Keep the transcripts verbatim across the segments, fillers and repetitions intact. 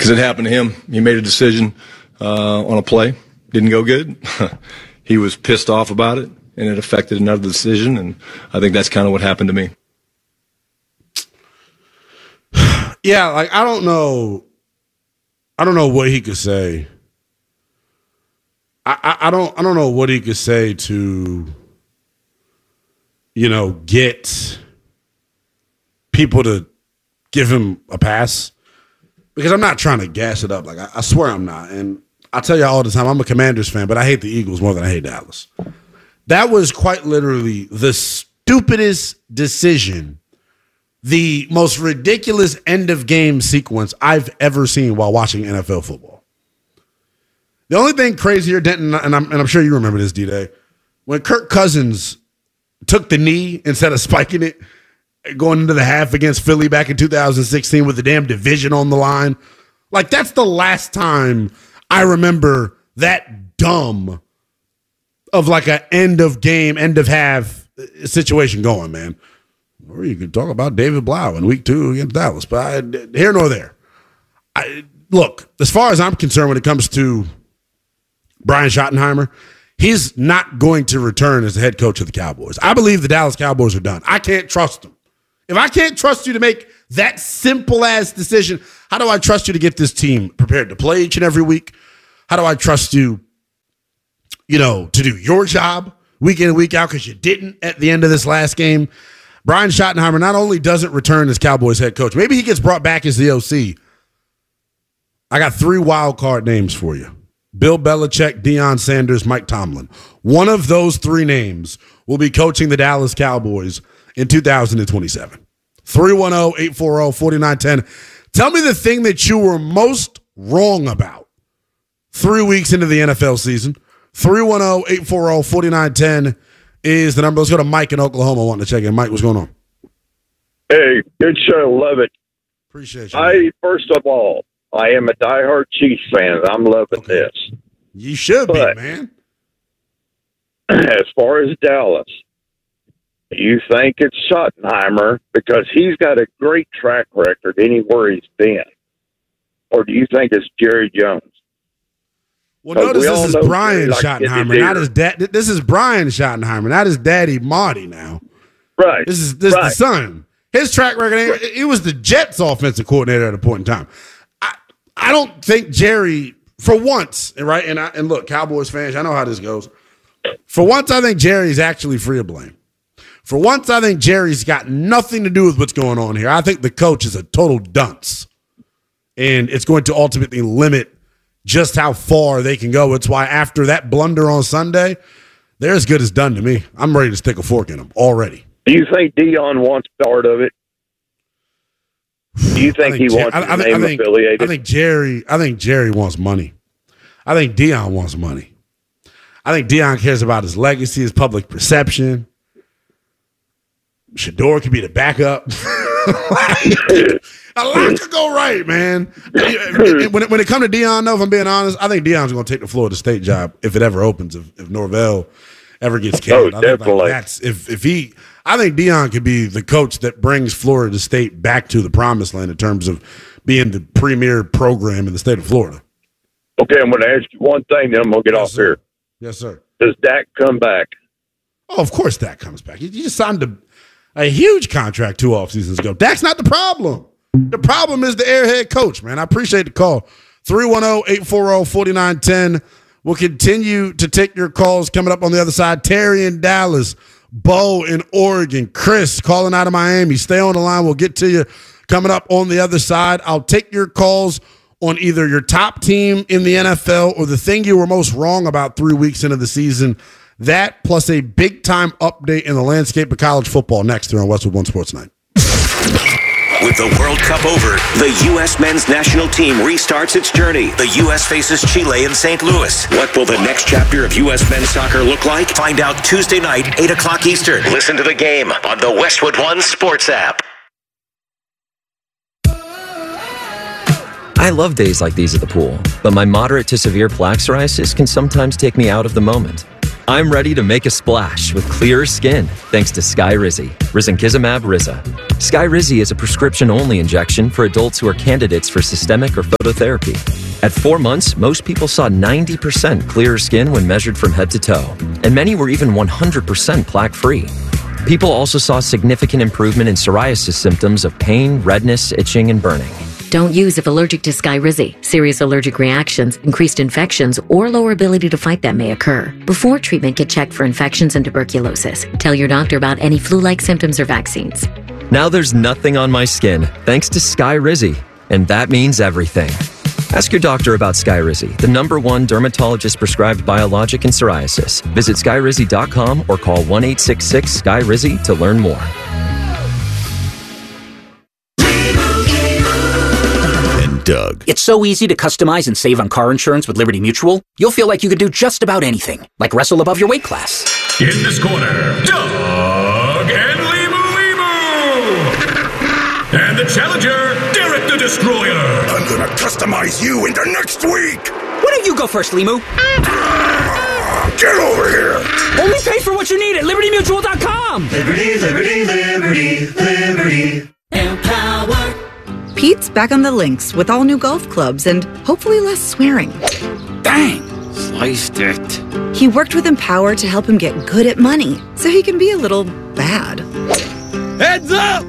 because it happened to him. He made a decision uh, on a play, didn't go good. He was pissed off about it, and it affected another decision, and I think that's kind of what happened to me. Yeah, like I don't know, I don't know what he could say. I, I, I don't I don't know what he could say to, you know, get people to give him a pass, because I'm not trying to gas it up. Like I, I swear I'm not, and I tell you all the time I'm a Commanders fan, but I hate the Eagles more than I hate Dallas. That was quite literally the stupidest decision, the most ridiculous end of game sequence I've ever seen while watching N F L football. The only thing crazier, Denton, and I'm, and I'm sure you remember this, D-Day, when Kirk Cousins took the knee instead of spiking it going into the half against Philly back in two thousand sixteen with the damn division on the line. Like, that's the last time I remember that dumb of like an end of game, end of half situation going, man. Or you could talk about David Blau in week two against Dallas, but I, here nor there. I, look, as far as I'm concerned, when it comes to Brian Schottenheimer, he's not going to return as the head coach of the Cowboys. I believe the Dallas Cowboys are done. I can't trust them. If I can't trust you to make that simple-ass decision, how do I trust you to get this team prepared to play each and every week? How do I trust you, you know, to do your job week in and week out, because you didn't at the end of this last game? Brian Schottenheimer not only doesn't return as Cowboys head coach, maybe he gets brought back as the O C. I got three wild card names for you. Bill Belichick, Deion Sanders, Mike Tomlin. One of those three names will be coaching the Dallas Cowboys in two thousand twenty-seven. three one zero, eight four zero, four nine one zero. Tell me the thing that you were most wrong about three weeks into the N F L season. three one zero, eight four zero, four nine one zero is the number. Let's go to Mike in Oklahoma wanting to check in. Mike, what's going on? Hey, good show. Love it. Appreciate you. I, first of all, I am a diehard Chiefs fan. I'm loving okay. this. You should but, be, man. As far as Dallas, you think it's Schottenheimer because he's got a great track record anywhere he's been? Or do you think it's Jerry Jones? Well, notice we this is Brian like Schottenheimer, not his dad. This is Brian Schottenheimer, not his daddy Marty now. Right. This is this right. is the son. His track record, right. he was the Jets offensive coordinator at a point in time. I, I don't think Jerry, for once, right, and I, and look, Cowboys fans, I know how this goes. For once, I think Jerry's actually free of blame. For once, I think Jerry's got nothing to do with what's going on here. I think the coach is a total dunce, and it's going to ultimately limit just how far they can go. It's why after that blunder on Sunday, they're as good as done to me. I'm ready to stick a fork in them already. Do you think Deion wants part of it? Do you think, think he wants I, I, his I name think, affiliated? I think Jerry. I think Jerry wants money. I think Deion wants money. I think Deion cares about his legacy, his public perception. Shador could be the backup. A lot could go right, man. When it, when it comes to Deion, though, if I'm being honest, I think Deion's going to take the Florida State job if it ever opens, if, if Norvell ever gets killed. Oh, I think definitely. Like that's if if he, I think Deion could be the coach that brings Florida State back to the promised land in terms of being the premier program in the state of Florida. Okay, I'm going to ask you one thing, then I'm going to get yes, off sir. here. Yes, sir. Does Dak come back? Oh, of course Dak comes back. You just signed a, a huge contract two off seasons ago. Dak's not the problem. The problem is the airhead coach, man. I appreciate the call. three one zero, eight four zero, four nine one zero. We'll continue to take your calls coming up on the other side. Terry in Dallas, Bo in Oregon, Chris calling out of Miami. Stay on the line. We'll get to you coming up on the other side. I'll take your calls on either your top team in the N F L or the thing you were most wrong about three weeks into the season. That plus a big-time update in the landscape of college football next here on Westwood One Sports Night. With the World Cup over, the U S men's national team restarts its journey. The U S faces Chile in Saint Louis. What will the next chapter of U S men's soccer look like? Find out Tuesday night, eight o'clock Eastern. Listen to the game on the Westwood One Sports app. I love days like these at the pool, but my moderate to severe plaque psoriasis can sometimes take me out of the moment. I'm ready to make a splash with clearer skin thanks to Skyrizi, risankizumab Riza. Skyrizi is a prescription-only injection for adults who are candidates for systemic or phototherapy. At four months, most people saw ninety percent clearer skin when measured from head to toe, and many were even one hundred percent plaque-free. People also saw significant improvement in psoriasis symptoms of pain, redness, itching, and burning. Don't use if allergic to Skyrizi. Serious allergic reactions, increased infections, or lower ability to fight them may occur. Before treatment, get checked for infections and tuberculosis. Tell your doctor about any flu-like symptoms or vaccines. Now there's nothing on my skin thanks to Skyrizi, and that means everything. Ask your doctor about Skyrizi, the number one dermatologist-prescribed biologic in psoriasis. Visit skyrizi dot com or call one eight six six S K Y R I Z I to learn more. Doug. It's so easy to customize and save on car insurance with Liberty Mutual. You'll feel like you could do just about anything, like wrestle above your weight class. In this corner, Doug and Limu Limu! And the challenger, Derek the Destroyer! I'm gonna customize you into next week! Why don't you go first, Limu? Get over here! Only pay for what you need at liberty mutual dot com! Liberty, liberty, liberty, liberty. Empower. Pete's back on the links with all new golf clubs and hopefully less swearing. Dang! Sliced it. He worked with Empower to help him get good at money, so he can be a little bad. Heads up!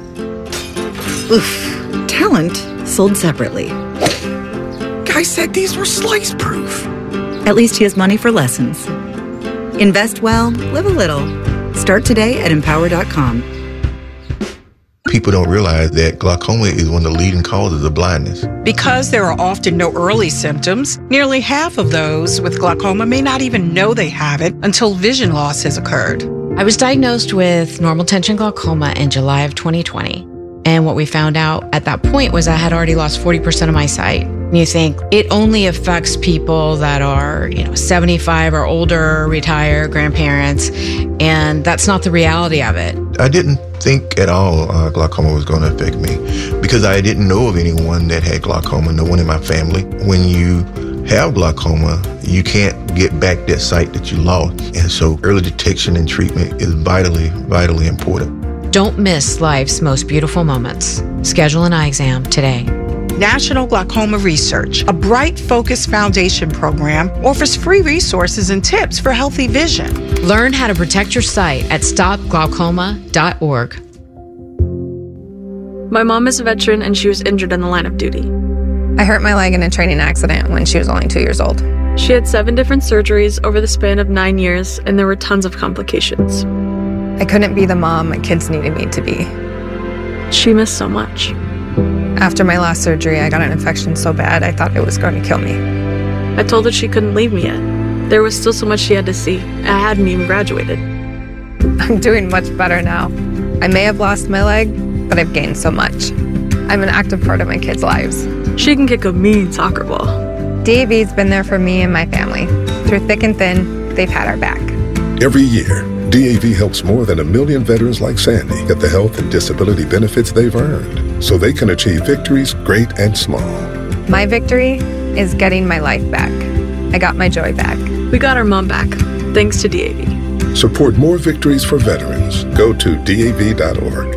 Oof. Talent sold separately. Guy said these were slice-proof. At least he has money for lessons. Invest well, live a little. Start today at empower dot com. People don't realize that glaucoma is one of the leading causes of blindness. Because there are often no early symptoms, nearly half of those with glaucoma may not even know they have it until vision loss has occurred. I was diagnosed with normal tension glaucoma in July of twenty twenty. And what we found out at that point was I had already lost forty percent of my sight. And you think it only affects people that are, you know, seventy-five or older, retired, grandparents. And that's not the reality of it. I didn't think at all uh, glaucoma was going to affect me because I didn't know of anyone that had glaucoma, no one in my family. When you have glaucoma, you can't get back that sight that you lost. And so early detection and treatment is vitally, vitally important. Don't miss life's most beautiful moments. Schedule an eye exam today. National Glaucoma Research, a Bright Focus Foundation program, offers free resources and tips for healthy vision. Learn how to protect your sight at stop glaucoma dot org. My mom is a veteran and she was injured in the line of duty. I hurt my leg in a training accident when she was only two years old. She had seven different surgeries over the span of nine years, and there were tons of complications. I couldn't be the mom my kids needed me to be. She missed so much. After my last surgery, I got an infection so bad I thought it was going to kill me. I told her she couldn't leave me yet. There was still so much she had to see. I hadn't even graduated. I'm doing much better now. I may have lost my leg, but I've gained so much. I'm an active part of my kids' lives. She can kick a mean soccer ball. D A V's been there for me and my family. Through thick and thin, they've had our back. Every year, D A V helps more than a million veterans like Sandy get the health and disability benefits they've earned so they can achieve victories great and small. My victory is getting my life back. I got my joy back. We got our mom back, thanks to D A V. Support more victories for veterans. Go to D A V dot org.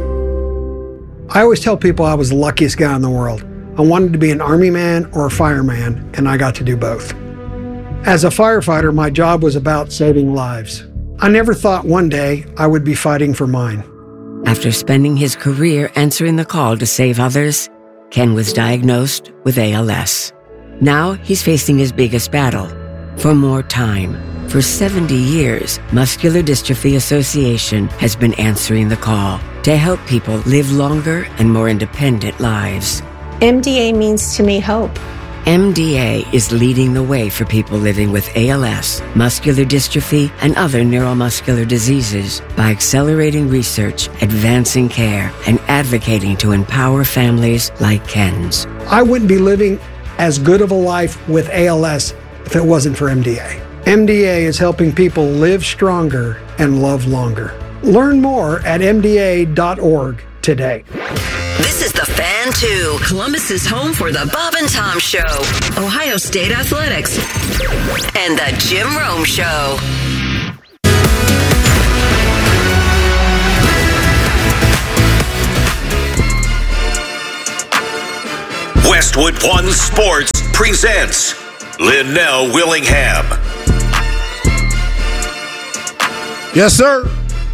I always tell people I was the luckiest guy in the world. I wanted to be an army man or a fireman, and I got to do both. As a firefighter, my job was about saving lives. I never thought one day I would be fighting for mine. After spending his career answering the call to save others, Ken was diagnosed with A L S. Now he's facing his biggest battle, for more time. For seventy years, Muscular Dystrophy Association has been answering the call to help people live longer and more independent lives. M D A means to me hope. M D A is leading the way for people living with A L S, muscular dystrophy, and other neuromuscular diseases by accelerating research, advancing care, and advocating to empower families like Ken's. I wouldn't be living as good of a life with A L S if it wasn't for M D A. M D A is helping people live stronger and love longer. Learn more at M D A dot org today. This is the Fan two, Columbus's home for the Bob and Tom Show, Ohio State Athletics, and the Jim Rome Show. Westwood One Sports presents Linnell Willingham. Yes, sir.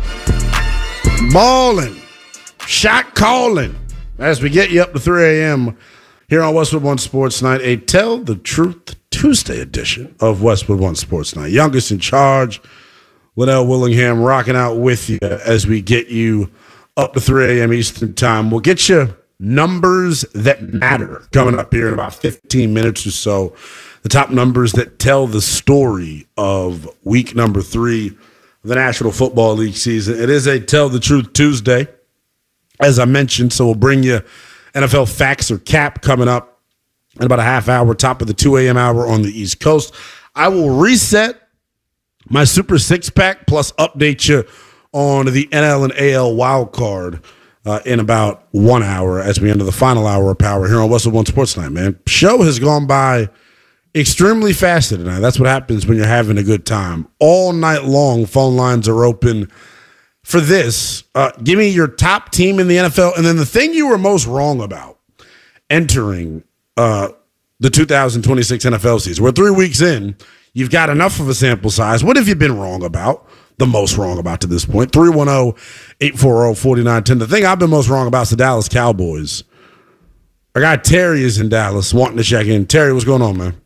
Ballin', shot calling. As we get you up to three a.m. here on Westwood One Sports Night, a Tell the Truth Tuesday edition of Westwood One Sports Night. Youngest in charge, Linnell Willingham, rocking out with you as we get you up to three a.m. Eastern Time. We'll get you numbers that matter coming up here in about fifteen minutes or so. The top numbers that tell the story of week number three of the National Football League season. It is a Tell the Truth Tuesday, as I mentioned, so we'll bring you N F L Facts or Cap coming up in about a half hour, top of the two a.m. hour on the East Coast. I will reset my Super Six-Pack plus update you on the N L and A L wild card uh, in about one hour as we enter the final hour of power here on Westwood One Sports Night, man. Show has gone by extremely fast tonight. That's what happens when you're having a good time. All night long, phone lines are open for this. Uh, give me your top team in the N F L, and then the thing you were most wrong about entering uh, the two thousand twenty-six N F L season. We're three weeks in. You've got enough of a sample size. What have you been wrong about? The most wrong about to this point. three one zero, eight four zero, four nine one zero. The thing I've been most wrong about is the Dallas Cowboys. Our guy Terry is in Dallas wanting to check in. Terry, what's going on, man?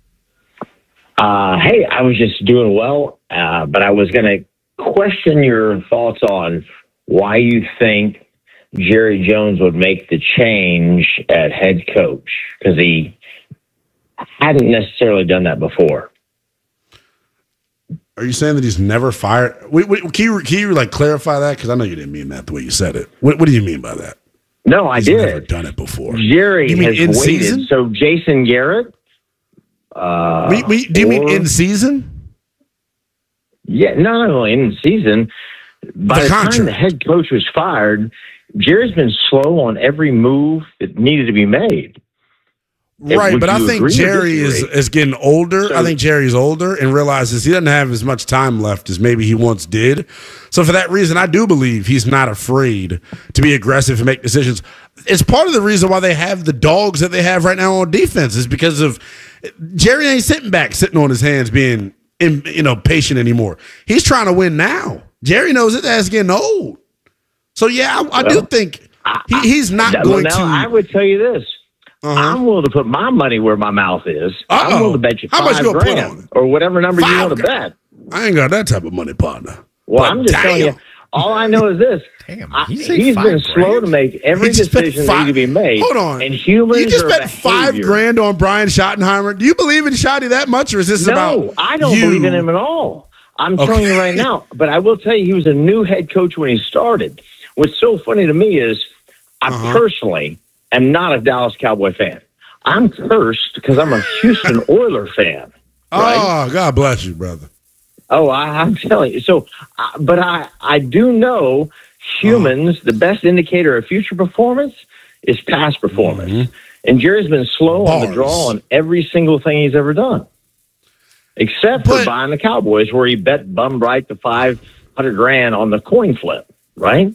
Uh, hey, I was just doing well, uh, but I was going to question your thoughts on why you think Jerry Jones would make the change at head coach, because he hadn't necessarily done that before. Are you saying that he's never fired? Wait, wait, can you, can you like clarify that? Because I know you didn't mean that the way you said it. What, what do you mean by that? No, I he's did. Never done it before. Jerry you mean has in waited. Season? So Jason Garrett. Uh, we, we, do you or, mean in season? Yeah, not only in season. By the, the time the head coach was fired, Jerry's been slow on every move that needed to be made. Right, but I think Jerry is, is getting older. So, I think Jerry's older and realizes he doesn't have as much time left as maybe he once did. So for that reason, I do believe he's not afraid to be aggressive and make decisions. It's part of the reason why they have the dogs that they have right now on defense is because of Jerry ain't sitting back, sitting on his hands, being in, you know patient anymore. He's trying to win now. Jerry knows his ass getting old. So yeah, I, I well, do think he, he's not I, going now, to. I would tell you this. Uh-huh. I'm willing to put my money where my mouth is. Uh-oh. I'm willing to bet you five How much you grand put on it? Or whatever number five you want to bet. I ain't got that type of money, partner. Well, but I'm just damn. telling you. All I know is this. Damn, I, he's been grand? slow to make every decision that needs to be made. Hold on. And humans You just are spent behavior. five grand on Brian Schottenheimer. Do you believe in Schotty that much, or is this no, about No, I don't you? believe in him at all. I'm okay. telling you right now. But I will tell you, he was a new head coach when he started. What's so funny to me is I uh-huh. personally am not a Dallas Cowboy fan. I'm cursed because I'm a Houston Oiler fan. Right? Oh, God bless you, brother. Oh, I, I'm telling you. So, uh, but I, I do know humans, uh-huh. the best indicator of future performance is past performance. Mm-hmm. And Jerry's been slow Bars. on the draw on every single thing he's ever done, except but, for buying the Cowboys, where he bet bum right to five hundred grand on the coin flip, right?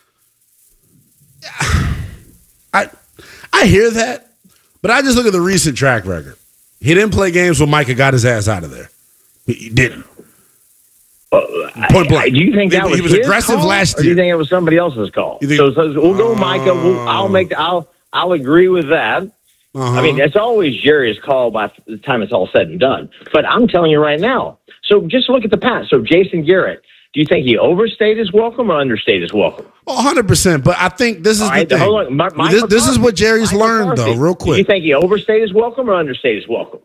I I hear that. But I just look at the recent track record. He didn't play games when Micah got his ass out of there. He didn't. Uh, Point blank. I, do you think that he, was, he was his aggressive call, last or year? Do you think it was somebody else's call? Think, so, so we'll go, uh, Micah. We'll, I'll make. The, I'll. I'll agree with that. Uh-huh. I mean, that's always Jerry's call by the time it's all said and done. But I'm telling you right now. So just look at the past. So Jason Garrett. Do you think he overstayed his welcome or understayed his welcome? Oh, one hundred percent. But I think this is All the right, thing. Hold on. Mike, Mike this, this is what Jerry's Mike learned, McCarthy. though, real quick. Do you think he overstayed his welcome or understayed his welcome?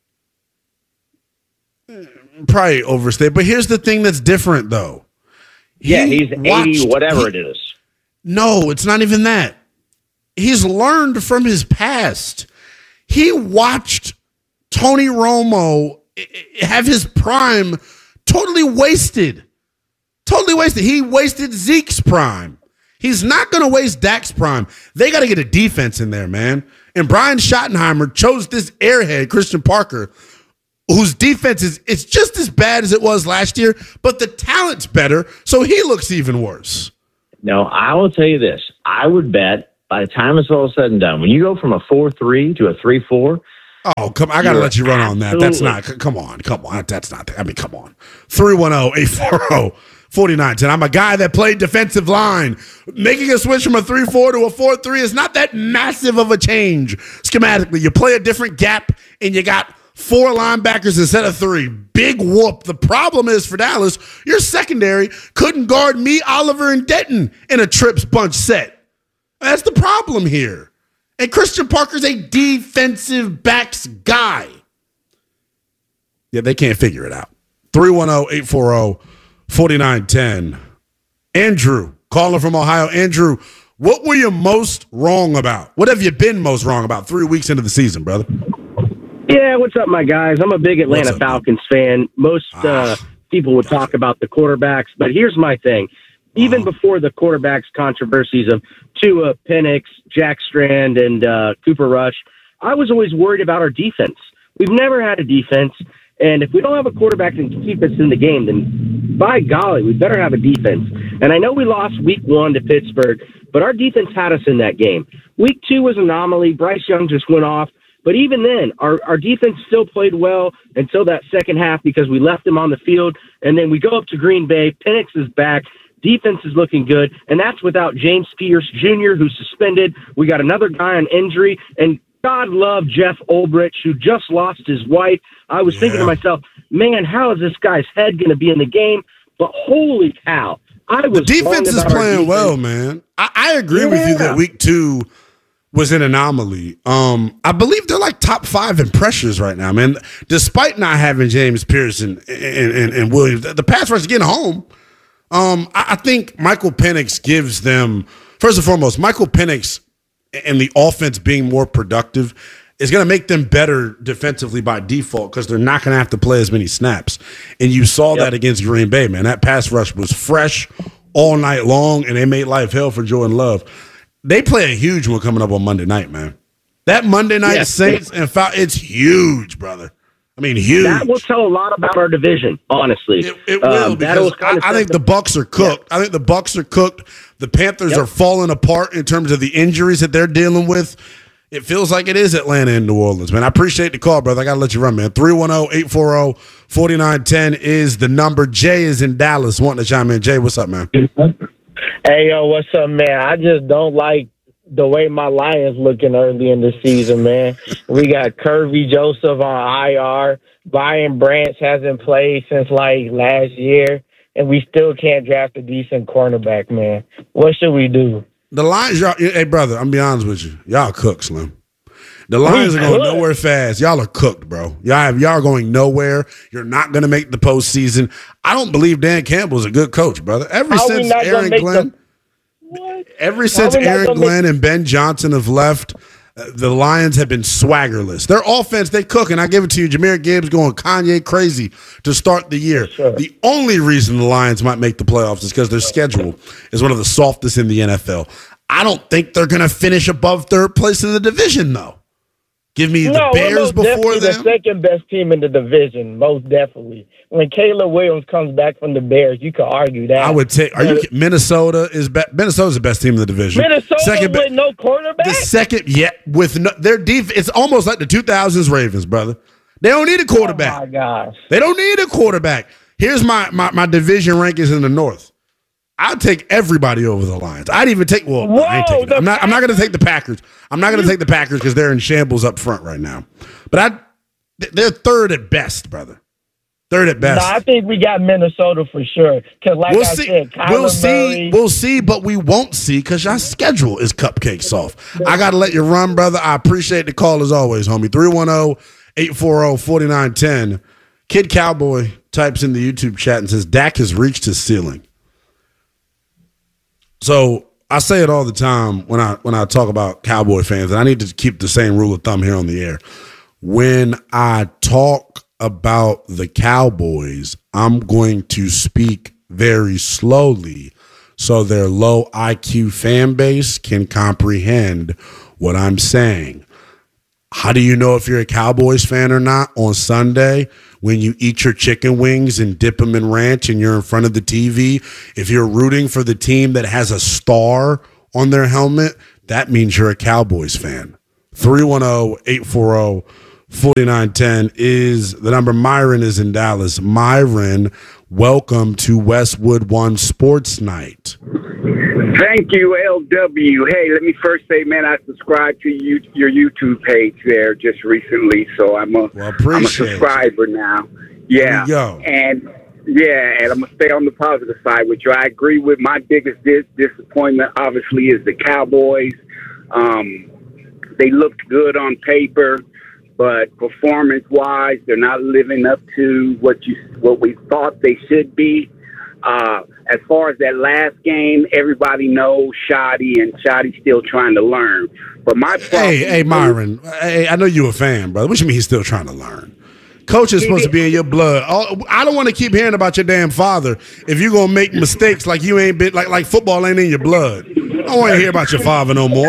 Probably overstayed. But here's the thing that's different, though. He yeah, he's watched, eighty, whatever he, it is. No, it's not even that. He's learned from his past. He watched Tony Romo have his prime totally wasted. Totally wasted. He wasted Zeke's prime. He's not going to waste Dak's prime. They got to get a defense in there, man. And Brian Schottenheimer chose this airhead, Christian Parker, whose defense is it's just as bad as it was last year, but the talent's better, so he looks even worse. No, I will tell you this. I would bet by the time it's all said and done, when you go from a four three to a three four. Oh, come! I got to let you run on that. That's not. Come on, come on. That's not. I mean, come on. three one zero, eight four zero, four nine one zero. I'm a guy that played defensive line. Making a switch from a three four to a four three is not that massive of a change schematically. You play a different gap, and you got four linebackers instead of three. Big whoop. The problem is for Dallas, your secondary couldn't guard me, Oliver, and Denton in a trips bunch set. That's the problem here. And Christian Parker's a defensive backs guy. Yeah, they can't figure it out. three one zero, eight four zero, four nine one zero. Andrew, calling from Ohio. Andrew, what were you most wrong about? What have you been most wrong about three weeks into the season, brother? Yeah, what's up, my guys? I'm a big Atlanta up, Falcons fan. Most uh, people would talk about the quarterbacks, but here's my thing. Even uh-huh. before the quarterbacks controversies of Tua, Penix, Jack Strand, and uh, Cooper Rush, I was always worried about our defense. We've never had a defense, and if we don't have a quarterback that can keep us in the game, then by golly, we better have a defense. And I know we lost week one to Pittsburgh, but our defense had us in that game. Week two was an anomaly. Bryce Young just went off. But even then, our, our defense still played well until that second half because we left them on the field. And then we go up to Green Bay. Penix is back. Defense is looking good, and that's without James Pierce Junior, who's suspended. We got another guy on injury, and God love Jeff Ulbrich, who just lost his wife. I was yeah. thinking to myself, man, how is this guy's head going to be in the game? But holy cow, I was. The defense is playing well, man. I, I agree yeah. with you that week two was an anomaly. Um, I believe they're like top five in pressures right now, man. Despite not having James Pierce and, and, and, and Williams, the pass rush is getting home. Um, I, I think Michael Penix gives them, first and foremost, Michael Penix and the offense being more productive is going to make them better defensively by default because they're not going to have to play as many snaps. And you saw yep. that against Green Bay, man. That pass rush was fresh all night long, and they made life hell for Jordan Love. They play a huge one coming up on Monday night, man. That Monday night yes. Saints and Fal- it's huge, brother. I mean, huge. That will tell a lot about our division, honestly. It, it will um, because I, I think the Bucs are cooked. Yeah. I think the Bucs are cooked. The Panthers yep. are falling apart in terms of the injuries that they're dealing with. It feels like it is Atlanta and New Orleans, man. I appreciate the call, brother. I got to let you run, man. three one zero, eight four zero, four nine one zero is the number. Jay is in Dallas wanting to chime in. Jay, what's up, man? Hey, yo, what's up, man? I just don't like the way my Lions looking early in the season, man. We got Kirby Joseph on I R. Brian Branch hasn't played since, like, last year, and we still can't draft a decent cornerback, man. What should we do? The Lions, y'all, hey, brother, I'm going to be honest with you. Y'all cooked, Slim. The Lions are going nowhere fast. Y'all are cooked, bro. Y'all have, y'all are going nowhere. You're not going to make the postseason. I don't believe Dan Campbell's a good coach, brother. Ever How since Aaron Glenn, the- what? Ever since Aaron Glenn make- and Ben Johnson have left, uh, the Lions have been swaggerless. Their offense, they cook, and I give it to you. Jahmyr Gibbs going Kanye crazy to start the year. Sure. The only reason the Lions might make the playoffs is because their schedule is one of the softest in the N F L. I don't think they're going to finish above third place in the division, though. Give me the no, Bears before them. The second best team in the division, most definitely. When Caleb Williams comes back from the Bears, you could argue that. I would take. Are you Minnesota is be, Minnesota's the best team in the division. Minnesota second with be, no quarterback. The second, yeah, with no, their defense, it's almost like the two thousands Ravens, brother. They don't need a quarterback. Oh my gosh, they don't need a quarterback. Here's my my, my division rankings in the North. I'd take everybody over the Lions. I'd even take. Well, Whoa, I ain't taking I'm not. I'm not going to take the Packers. I'm not going to take the Packers because they're in shambles up front right now. But I, they're third at best, brother. Third at best. No, I think we got Minnesota for sure. Because like we'll I see. said, Kyler we'll see. Murray, We'll see, but we won't see because our schedule is cupcake soft. I got to let you run, brother. I appreciate the call as always, homie. three one zero, eight four zero, four nine one zero. Kid Cowboy types in the YouTube chat and says Dak has reached his ceiling. So I say it all the time when I when I talk about Cowboy fans, and I need to keep the same rule of thumb here on the air. When I talk about the Cowboys, I'm going to speak very slowly so their low I Q fan base can comprehend what I'm saying. How do you know if you're a Cowboys fan or not? On Sunday, when you eat your chicken wings and dip them in ranch and you're in front of the T V, if you're rooting for the team that has a star on their helmet, that means you're a Cowboys fan. three one zero, eight four zero, four nine one zero is the number. Myron is in Dallas. Myron, welcome to Westwood One Sports Night. Thank you, L W. Hey, let me first say, man, I subscribed to you, your YouTube page there just recently, so I'm a, well, I'm a subscriber now. Yeah. Go. And yeah, and I'm gonna stay on the positive side with you. I agree with my biggest dis- disappointment, obviously, is the Cowboys. Um, they looked good on paper, but performance-wise, they're not living up to what you what we thought they should be. Uh, as far as that last game, everybody knows Shoddy, and Shoddy's still trying to learn. But my hey, hey, Myron, hey, I know you're a fan, brother. What you mean he's still trying to learn? Coach is supposed to be in your blood. I don't want to keep hearing about your damn father if you're gonna make mistakes like you ain't been like like football ain't in your blood. I don't want to hear about your father no more.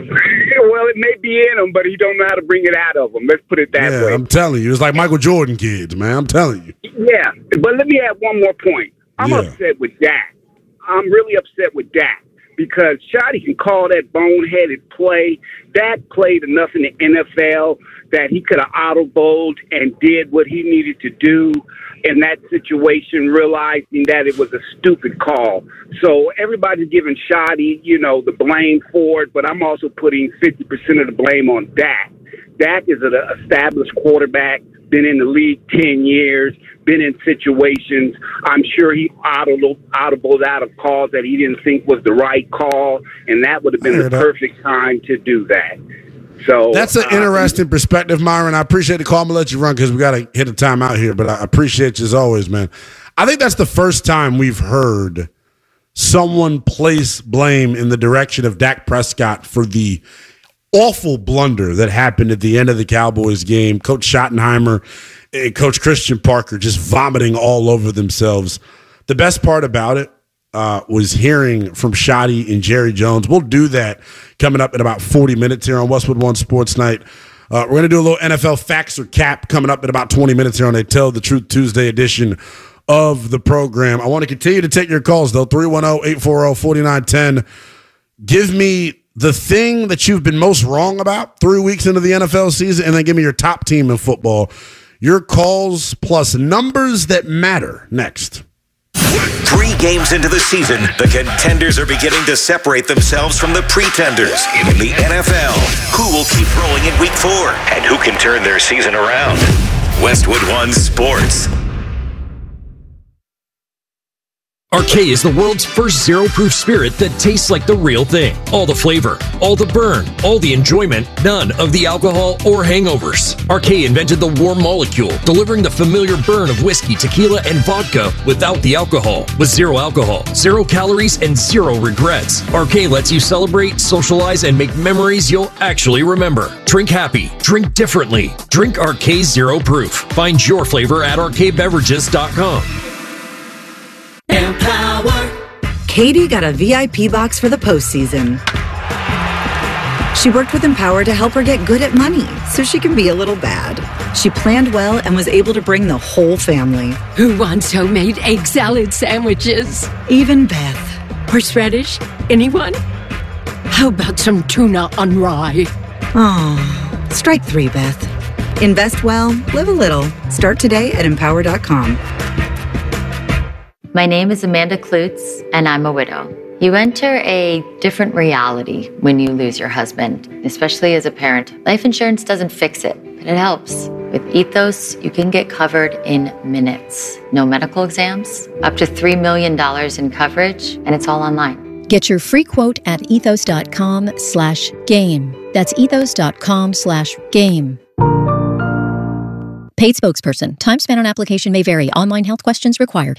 Well, it may be in him, but he don't know how to bring it out of him. Let's put it that yeah, way. I'm telling you, it's like Michael Jordan kids, man. I'm telling you. Yeah, but let me add one more point. I'm yeah. upset with Dak. I'm really upset with Dak because Shoddy can call that boneheaded play. Dak played enough in the N F L that he could have auto-bowled and did what he needed to do in that situation, realizing that it was a stupid call. So everybody's giving Shoddy, you know, the blame for it, but I'm also putting fifty percent of the blame on Dak. Dak is an established quarterback, been in the league ten years, been in situations. I'm sure he audibled, audibled out of calls that he didn't think was the right call, and that would have been the perfect time to do that. So that's an uh, interesting perspective, Myron. I appreciate the call. I'm going to let you run because we got to hit a time out here, but I appreciate you as always, man. I think that's the first time we've heard someone place blame in the direction of Dak Prescott for the awful blunder that happened at the end of the Cowboys game. Coach Schottenheimer and Coach Christian Parker just vomiting all over themselves. The best part about it uh, was hearing from Shoddy and Jerry Jones. We'll do that coming up in about forty minutes here on Westwood One Sports Night. Uh, we're going to do a little N F L Facts or Cap coming up in about twenty minutes here on a Tell the Truth Tuesday edition of the program. I want to continue to take your calls, though. three one zero, eight four zero, four nine one zero. Give me the thing that you've been most wrong about three weeks into the N F L season, and then give me your top team in football. Your calls plus numbers that matter next. Three games into the season, the contenders are beginning to separate themselves from the pretenders. In the N F L, who will keep rolling in week four? And who can turn their season around? Westwood One Sports. Arcade is the world's first zero-proof spirit that tastes like the real thing. All the flavor, all the burn, all the enjoyment, none of the alcohol or hangovers. Arcade invented the warm molecule, delivering the familiar burn of whiskey, tequila, and vodka without the alcohol. With zero alcohol, zero calories, and zero regrets. Arcade lets you celebrate, socialize, and make memories you'll actually remember. Drink happy. Drink differently. Drink Arcade Zero Proof. Find your flavor at arcade beverages dot com. Empower. Katie got a V I P box for the postseason. She worked with Empower to help her get good at money so she can be a little bad. She planned well and was able to bring the whole family. Who wants homemade egg salad sandwiches? Even Beth. Horseradish? Anyone? How about some tuna on rye? Oh, strike three, Beth. Invest well, live a little. Start today at empower dot com. My name is Amanda Klutz, and I'm a widow. You enter a different reality when you lose your husband, especially as a parent. Life insurance doesn't fix it, but it helps. With Ethos, you can get covered in minutes. No medical exams, up to three million dollars in coverage, and it's all online. Get your free quote at ethos dot com slash game. That's ethos dot com slash game. Paid spokesperson. Time spent on application may vary. Online health questions required.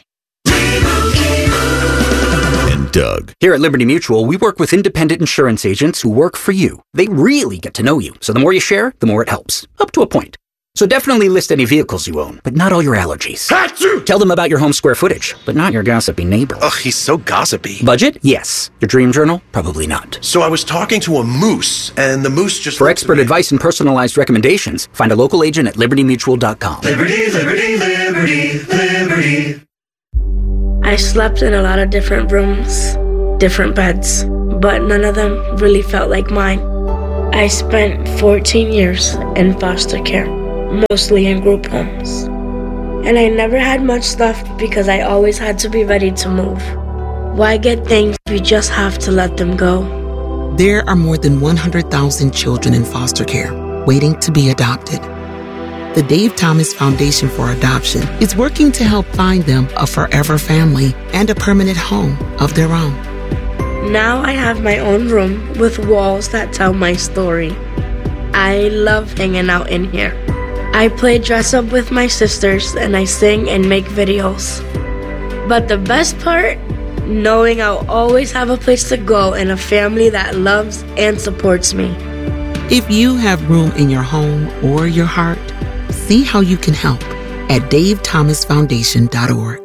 And Doug. Here at Liberty Mutual, we work with independent insurance agents who work for you. They really get to know you, so the more you share, the more it helps. Up to a point. So definitely list any vehicles you own, but not all your allergies. Achoo! Tell them about your home square footage, but not your gossipy neighbor. Ugh, he's so gossipy. Budget? Yes. Your dream journal? Probably not. So I was talking to a moose, and the moose just... For expert advice and personalized recommendations, find a local agent at liberty mutual dot com. Liberty, liberty, liberty, liberty. I slept in a lot of different rooms, different beds, but none of them really felt like mine. I spent fourteen years in foster care, mostly in group homes. And I never had much left because I always had to be ready to move. Why get things if you just have to let them go? There are more than one hundred thousand children in foster care waiting to be adopted. The Dave Thomas Foundation for Adoption is working to help find them a forever family and a permanent home of their own. Now I have my own room with walls that tell my story. I love hanging out in here. I play dress up with my sisters and I sing and make videos. But the best part? Knowing I'll always have a place to go and a family that loves and supports me. If you have room in your home or your heart, see how you can help at dave thomas foundation dot org.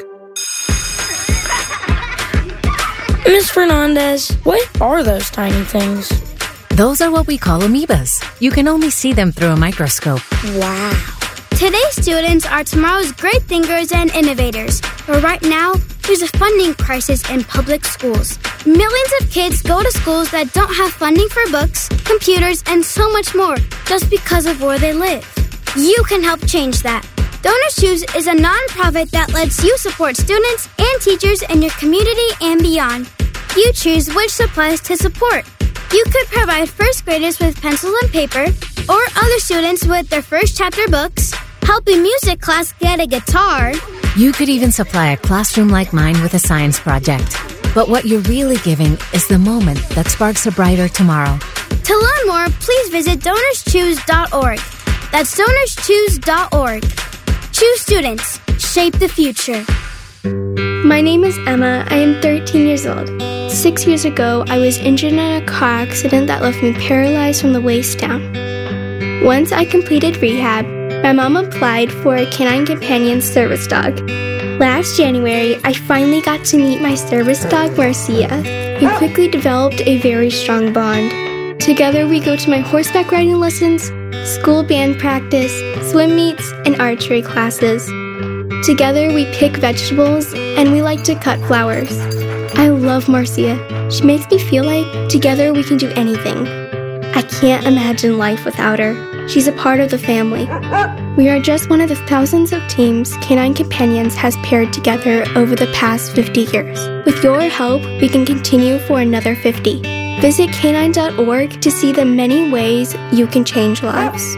Miz Fernandez, what are those tiny things? Those are what we call amoebas. You can only see them through a microscope. Wow. Today's students are tomorrow's great thinkers and innovators. But right now, there's a funding crisis in public schools. Millions of kids go to schools that don't have funding for books, computers, and so much more just because of where they live. You can help change that. Donors Choose is a nonprofit that lets you support students and teachers in your community and beyond. You choose which supplies to support. You could provide first graders with pencils and paper, or other students with their first chapter books, help a music class get a guitar. You could even supply a classroom like mine with a science project. But what you're really giving is the moment that sparks a brighter tomorrow. To learn more, please visit donors choose dot org. That's donors choose dot org. Choose students. Shape the future. My name is Emma. I am thirteen years old. Six years ago, I was injured in a car accident that left me paralyzed from the waist down. Once I completed rehab, my mom applied for a Canine Companion service dog. Last January, I finally got to meet my service dog, Marcia. We quickly developed a very strong bond. Together, we go to my horseback riding lessons, school band practice, swim meets, and archery classes. Together, we pick vegetables, and we like to cut flowers. I love Marcia. She makes me feel like together we can do anything. I can't imagine life without her. She's a part of the family. We are just one of the thousands of teams Canine Companions has paired together over the past fifty years. With your help, we can continue for another fifty. Visit canine dot org to see the many ways you can change lives.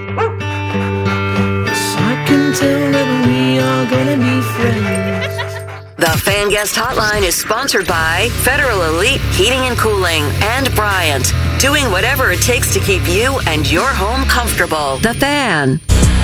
I can tell that we are gonna be friends. The Fan Guest Hotline is sponsored by Federal Elite Heating and Cooling and Bryant, doing whatever it takes to keep you and your home comfortable. The Fan.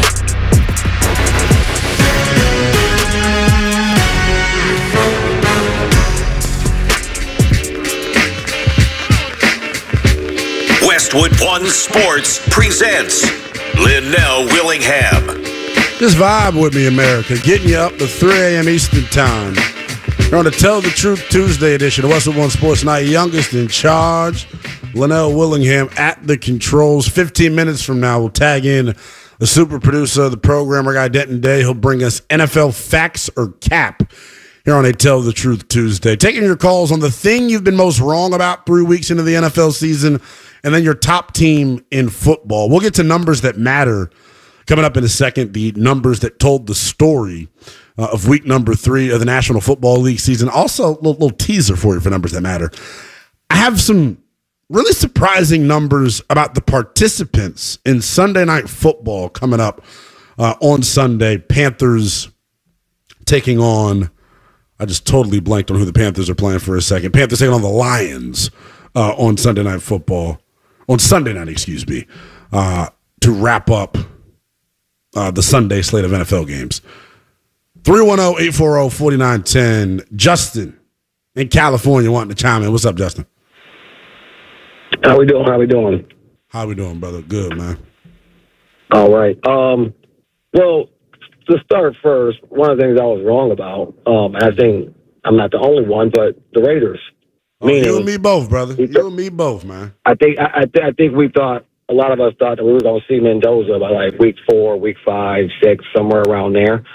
Westwood One Sports presents Linnell Willingham. Just vibe with me, America. Getting you up to three a.m. Eastern Time. You're on the Tell the Truth Tuesday edition of Westwood One Sports Night. Youngest in charge, Linnell Willingham at the controls. fifteen minutes from now, we'll tag in the super producer of the program, our guy Denton Day. He'll bring us N F L Facts or Cap here on a Tell the Truth Tuesday. Taking your calls on the thing you've been most wrong about three weeks into the N F L season, and then your top team in football. We'll get to numbers that matter coming up in a second, the numbers that told the story uh, of week number three of the National Football League season. Also, a little, little teaser for you for numbers that matter. I have some really surprising numbers about the participants in Sunday Night Football coming up uh, on Sunday. Panthers taking on, I just totally blanked on who the Panthers are playing for a second. Panthers taking on the Lions uh, on Sunday Night Football. On Sunday night, excuse me, uh, to wrap up Uh, the Sunday slate of N F L games. three one zero, eight four zero, four nine one zero. Justin in California wanting to chime in. What's up, Justin? How we doing? How we doing? How we doing, brother? Good, man. All right. Um, well, to start first, one of the things I was wrong about, um, I think I'm not the only one, but the Raiders. Oh, Meaning, you and me both, brother. You and me both, man. I think I, I, th- I think we thought, a lot of us thought that we were going to see Mendoza by like week four, week five, six, somewhere around there.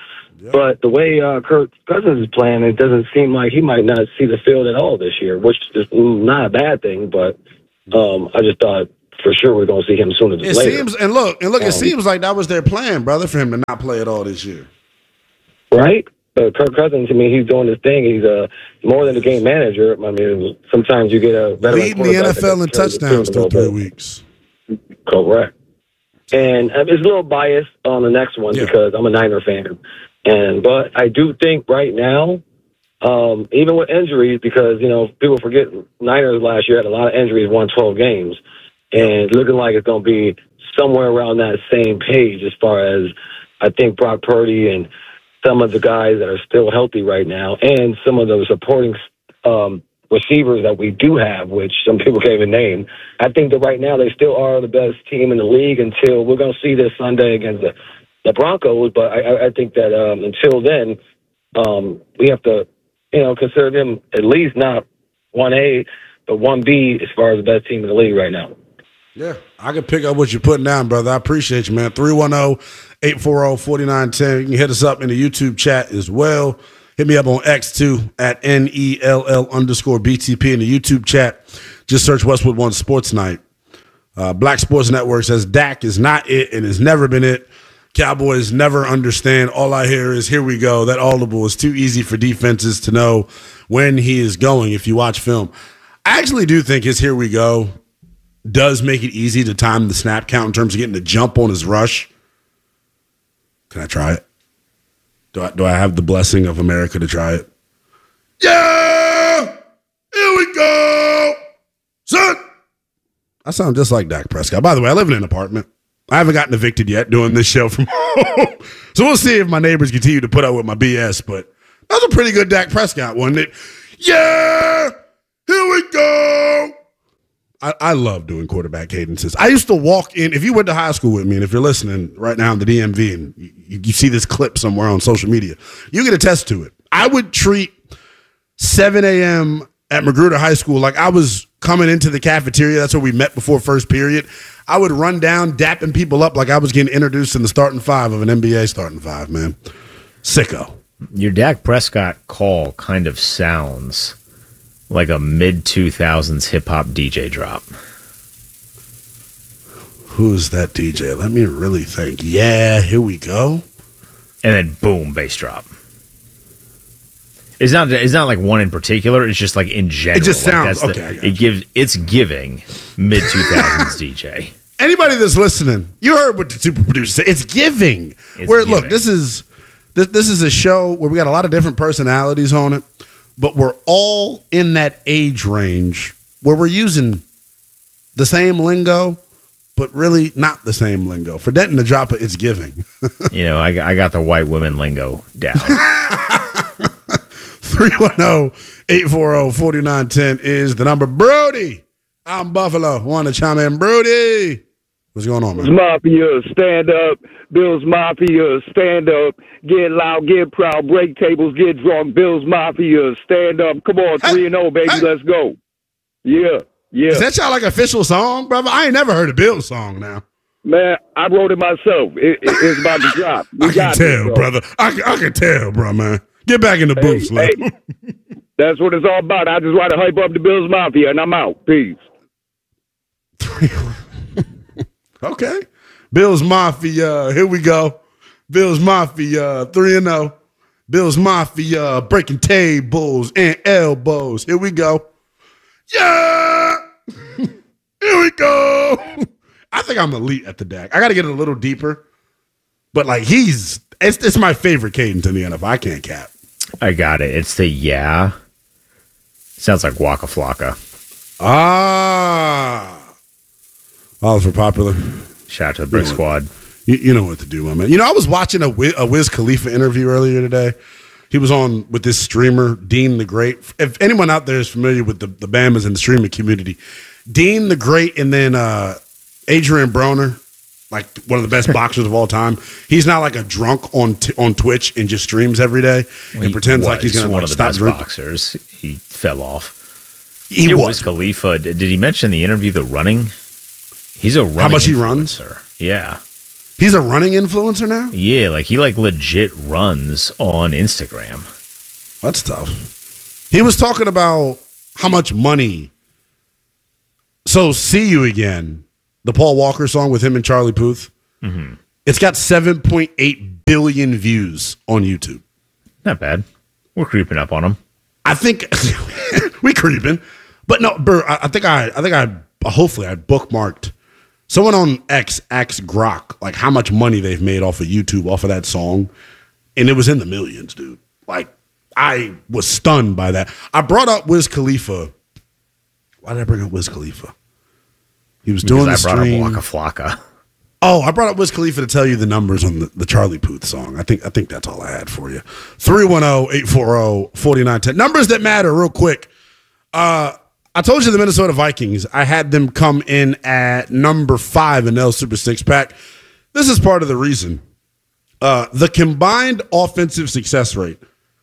But the way uh, Kirk Cousins is playing, it doesn't seem like he might not see the field at all this year, which is not a bad thing. But um, I just thought for sure we're going to see him sooner than it later. Seems, and look, and look, um, it seems like that was their plan, brother, for him to not play at all this year. Right? Uh, Kirk Cousins, I mean, he's doing his thing. He's uh, more than a game manager. I mean, sometimes you get a veteran leading the N F L in touchdowns through three weeks. Correct. And um, it's a little biased on the next one yeah. because I'm a Niner fan. And but I do think right now, um, even with injuries, because you know people forget Niners last year had a lot of injuries, won twelve games, and it's looking like it's going to be somewhere around that same page as far as I think Brock Purdy and some of the guys that are still healthy right now, and some of the supporting um, receivers that we do have, which some people can't even name. I think that right now they still are the best team in the league until we're going to see this Sunday against the, the Broncos. But I, I think that um, until then, um, we have to, you know, consider them at least not one A, but one B as far as the best team in the league right now. Yeah, I can pick up what you're putting down, brother. I appreciate you, man. three one zero, eight four zero, four nine one zero. You can hit us up in the YouTube chat as well. Hit me up on X too at N E L L underscore B T P in the YouTube chat. Just search Westwood One Sports Night. Uh, Black Sports Network says Dak is not it and has never been it. Cowboys never understand. All I hear is, here we go. That audible is too easy for defenses to know when he is going if you watch film. I actually do think his here we go does make it easy to time the snap count in terms of getting the jump on his rush. Can I try it? Do I, do I have the blessing of America to try it? Yeah! Here we go! Son! I sound just like Dak Prescott. By the way, I live in an apartment. I haven't gotten evicted yet doing this show from home. So we'll see if my neighbors continue to put up with my B S, but that was a pretty good Dak Prescott, wasn't it? Yeah! Here we go! I, I love doing quarterback cadences. I used to walk in, if you went to high school with me, and if you're listening right now in the D M V and you, you see this clip somewhere on social media, you can attest to it. I would treat seven a.m. at Magruder High School like I was coming into the cafeteria. That's where we met before first period. I would run down, dapping people up like I was getting introduced in the starting five of an N B A starting five, man. Sicko. Your Dak Prescott call kind of sounds like a mid two thousands hip-hop D J drop. Who's that D J? Let me really think. Yeah, here we go. And then boom, bass drop. It's not It's not like one in particular. It's just like in general. It just like sounds, that's okay. The, it gives, it's giving mid two thousands D J. Anybody that's listening, you heard what the super producer said. It's giving. It's where giving. Look, this is this, this is a show where we got a lot of different personalities on it, but we're all in that age range where we're using the same lingo, but really not the same lingo. For Denton to drop it, it's giving. You know, I, I got the white women lingo down. three one zero, eight four zero, four nine one zero is the number. Brody, I'm Buffalo. Want to chime in? Brody. What's going on, man? Bills Mafia, stand up. Bills Mafia, stand up. Get loud, get proud. Break tables, get drunk. Bills Mafia, stand up. Come on, three and zero, baby. Hey. Let's go. Yeah, yeah. Is that y'all like official song, brother? I ain't never heard a Bills song now. Man, I wrote it myself. It, it, it's about to drop. We I can tell, it, brother. I can, I can tell, bro, man. Get back in the booth, hey, Slim. Hey, that's what it's all about. I just want to hype up the Bills Mafia, and I'm out. Peace. Okay. Bills Mafia. Here we go. Bills Mafia. three and oh. Bills Mafia. Breaking tables and elbows. Here we go. Yeah. Here we go. I think I'm elite at the D A C. I got to get it a little deeper. But, like, he's it's, – it's my favorite cadence in the N F L. I can't cap. I got it. It's the yeah. Sounds like Waka Flocka. Ah. Oliver Popular. Shout out to the Brick you know Squad. What, you, you know what to do, my man. You know, I was watching a, Wiz, a Wiz Khalifa interview earlier today. He was on with this streamer, Dean the Great. If anyone out there is familiar with the, the Bamas and the streaming community, Dean the Great and then uh, Adrian Broner, like one of the best boxers of all time. He's now like a drunk on t- on Twitch and just streams every day and he pretends like he's going to one like, of the stop best drinking. boxers. He fell off. He it was. was Khalifa. Did he mention in the interview the running? He's a running How much he runs? Yeah. He's a running influencer now? Yeah, like he like legit runs on Instagram. That's tough. He was talking about how much money. So See You Again, the Paul Walker song with him and Charlie Puth. Mm-hmm. It's got seven point eight billion views on YouTube. Not bad. We're creeping up on him. I think we creeping, but no, Burr, I, I think I, I think I, hopefully I bookmarked. Someone on X asked Grok like how much money they've made off of YouTube off of that song, and it was in the millions, dude. Like I was stunned by that. I brought up Wiz Khalifa. Why did I bring up Wiz Khalifa? He was doing because the I brought stream. up Waka Flocka. Oh, I brought up Wiz Khalifa to tell you the numbers on the, the Charlie Puth song. I think I think that's all I had for you. three one zero, eight four zero, four nine one zero. Numbers that matter real quick. Uh, I told you the Minnesota Vikings, I had them come in at number five in L Super Six Pack. This is part of the reason. Uh, the combined offensive success rate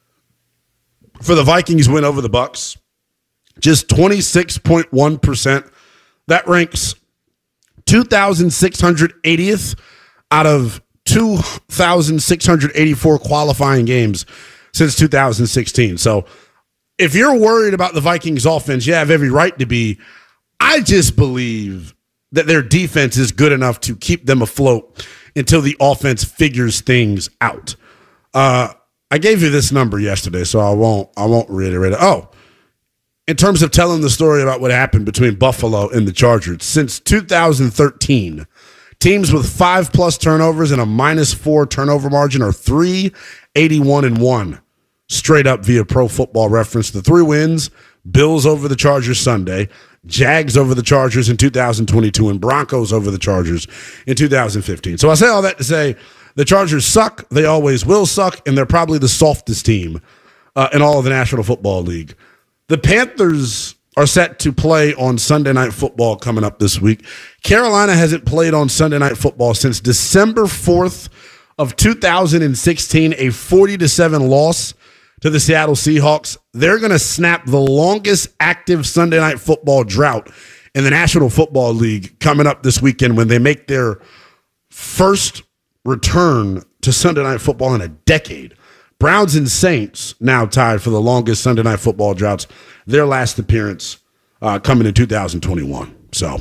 for the Vikings win over the Bucs, just twenty-six point one percent. That ranks two thousand six hundred eightieth out of two thousand six hundred eighty-four qualifying games since two thousand sixteen. So if you're worried about the Vikings offense, you have every right to be. I just believe that their defense is good enough to keep them afloat until the offense figures things out. Uh, I gave you this number yesterday, so I won't I won't reiterate it. Oh, in terms of telling the story about what happened between Buffalo and the Chargers, since two thousand thirteen, teams with five plus turnovers and a minus four turnover margin are three eighty-one and one. Straight up via Pro Football Reference. The three wins: Bills over the Chargers Sunday, Jags over the Chargers in two thousand twenty-two, and Broncos over the Chargers in two thousand fifteen. So I say all that to say the Chargers suck. They always will suck, and they're probably the softest team uh, in all of the National Football League. The Panthers are set to play on Sunday Night Football coming up this week. Carolina hasn't played on Sunday Night Football since December fourth of two thousand sixteen, a forty to seven loss to the Seattle Seahawks. They're going to snap the longest active Sunday Night Football drought in the National Football League coming up this weekend when they make their first return to Sunday Night Football in a decade. Browns and Saints now tied for the longest Sunday Night Football droughts. Their last appearance uh, coming in two thousand twenty-one. So,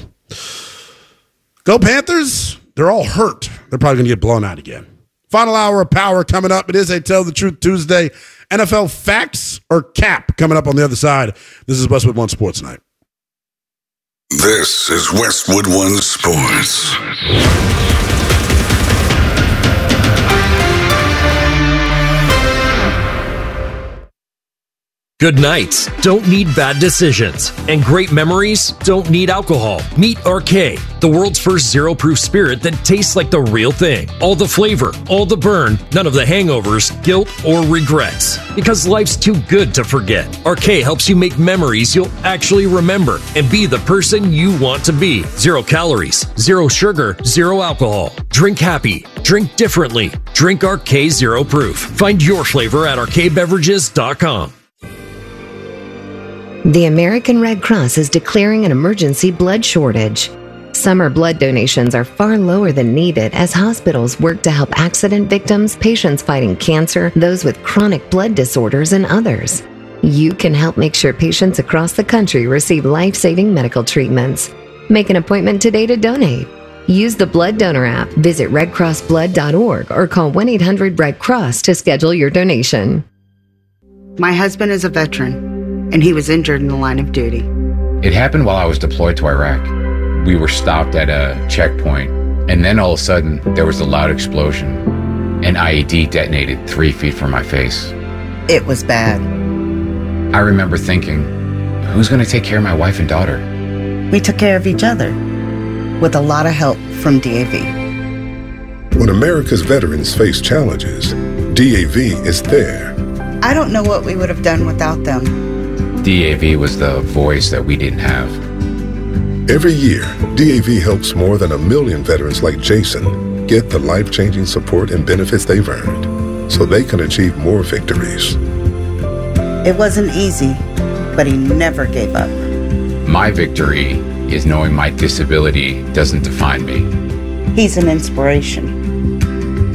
go Panthers. They're all hurt. They're probably going to get blown out again. Final hour of power coming up. It is a Tell the Truth Tuesday. N F L facts or cap coming up on the other side. This is Westwood One Sports Night. This is Westwood One Sports. Good nights don't need bad decisions, and great memories don't need alcohol. Meet R K, the world's first zero-proof spirit that tastes like the real thing. All the flavor, all the burn, none of the hangovers, guilt, or regrets. Because life's too good to forget. R K helps you make memories you'll actually remember and be the person you want to be. Zero calories, zero sugar, zero alcohol. Drink happy, drink differently. Drink R K Zero Proof. Find your flavor at R K beverages dot com. The American Red Cross is declaring an emergency blood shortage. Summer blood donations are far lower than needed as hospitals work to help accident victims, patients fighting cancer, those with chronic blood disorders, and others. You can help make sure patients across the country receive life-saving medical treatments. Make an appointment today to donate. Use the Blood Donor app, visit red cross blood dot org, or call one eight hundred red cross to schedule your donation. My husband is a veteran, and he was injured in the line of duty. It happened while I was deployed to Iraq. We were stopped at a checkpoint, and then all of a sudden, there was a loud explosion. An I E D detonated three feet from my face. It was bad. I remember thinking, who's going to take care of my wife and daughter? We took care of each other, with a lot of help from D A V. When America's veterans face challenges, D A V is there. I don't know what we would have done without them. D A V was the voice that we didn't have. Every year, D A V helps more than a million veterans like Jason get the life-changing support and benefits they've earned so they can achieve more victories. It wasn't easy, but he never gave up. My victory is knowing my disability doesn't define me. He's an inspiration.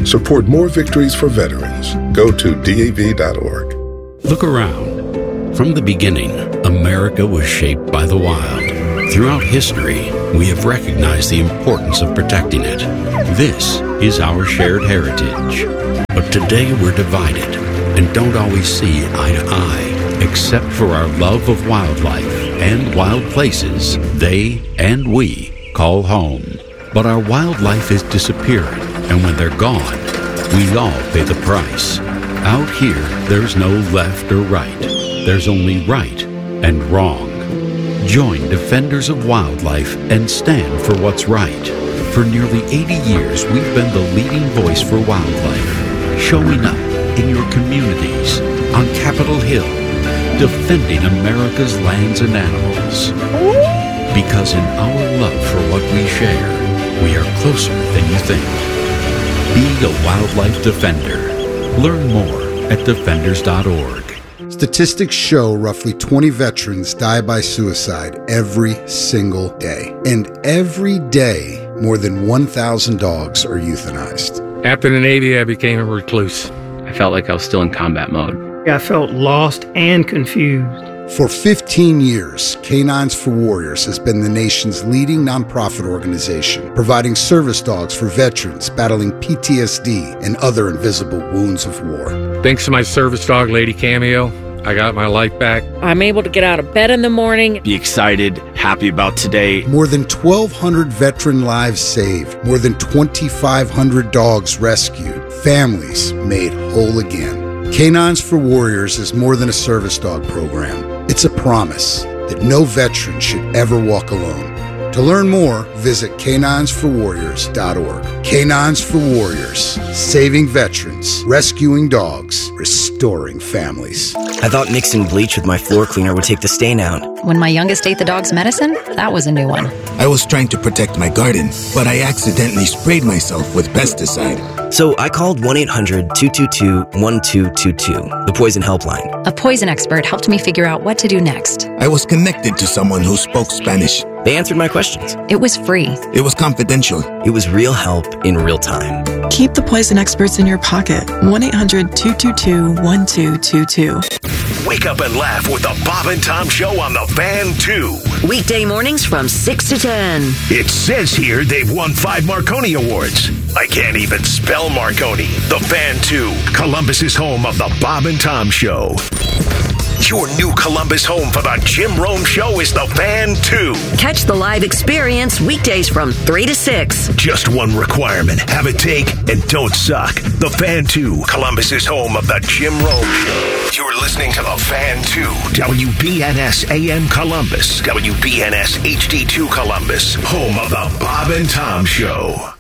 Support more victories for veterans. Go to D A V dot org. Look around. From the beginning, America was shaped by the wild. Throughout history, we have recognized the importance of protecting it. This is our shared heritage. But today we're divided and don't always see eye to eye, except for our love of wildlife and wild places they and we call home. But our wildlife is disappearing, and when they're gone, we all pay the price. Out here, there's no left or right. There's only right and wrong. Join Defenders of Wildlife and stand for what's right. For nearly eighty years, we've been the leading voice for wildlife, showing up in your communities, on Capitol Hill, defending America's lands and animals. Because in our love for what we share, we are closer than you think. Be a wildlife defender. Learn more at defenders dot org. Statistics show roughly twenty veterans die by suicide every single day. And every day, more than one thousand dogs are euthanized. After the Navy, I became a recluse. I felt like I was still in combat mode. I felt lost and confused. For fifteen years, Canines for Warriors has been the nation's leading nonprofit organization, providing service dogs for veterans battling P T S D and other invisible wounds of war. Thanks to my service dog, Lady Cameo, I got my life back. I'm able to get out of bed in the morning. Be excited, happy about today. More than twelve hundred veteran lives saved. More than twenty-five hundred dogs rescued. Families made whole again. Canines for Warriors is more than a service dog program. It's a promise that no veteran should ever walk alone. To learn more, visit canines for warriors dot org. Canines for Warriors, saving veterans, rescuing dogs, restoring families. I thought mixing bleach with my floor cleaner would take the stain out. When my youngest ate the dog's medicine, that was a new one. I was trying to protect my garden, but I accidentally sprayed myself with pesticide. So I called one eight hundred two two two one two two two, the poison helpline. A poison expert helped me figure out what to do next. I was connected to someone who spoke Spanish. They answered my questions. It was free. It was confidential. It was real help in real time. Keep the poison experts in your pocket. one eight hundred two two two one two two two. Wake up and laugh with the Bob and Tom Show on the Fan two. Weekday mornings from six to ten. It says here they've won five Marconi Awards. I can't even spell Marconi. The Fan two, Columbus's home of the Bob and Tom Show. Your new Columbus home for the Jim Rome Show is the Fan two. Catch the live experience weekdays from three to six. Just one requirement. Have a take and don't suck. The Fan two, Columbus's home of the Jim Rome Show. You're listening to the Fan two. W B N S A M Columbus. W B N S H D two Columbus. Home of the Bob and Tom Show.